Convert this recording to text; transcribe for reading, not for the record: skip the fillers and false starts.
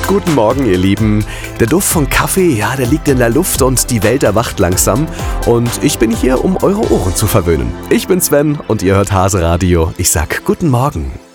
Guten Morgen, ihr Lieben. Der Duft von Kaffee, ja, der liegt in der Luft und die Welt erwacht langsam. Und ich bin hier, um eure Ohren zu verwöhnen. Ich bin Sven und ihr hört Hase Radio. Ich sag guten Morgen.